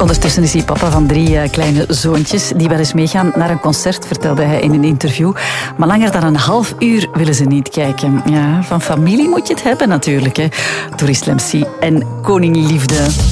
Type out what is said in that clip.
Ondertussen is hij papa van 3 kleine zoontjes die wel eens meegaan naar een concert, vertelde hij in een interview. Maar langer dan een half uur willen ze niet kijken. Ja, van familie moet je het hebben natuurlijk, hè. Doris Lemsy en Koning Liefde.